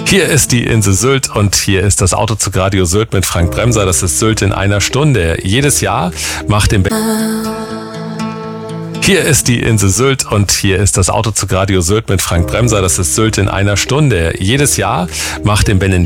Hier ist die Insel Sylt und hier ist das Autozug Radio Sylt mit Frank Bremser. Das ist Sylt in einer Stunde. Jedes Jahr macht im Hier ist die Insel Sylt und hier ist das Autozug Radio Sylt mit Frank Bremser. Das ist Sylt in einer Stunde. Jedes Jahr macht im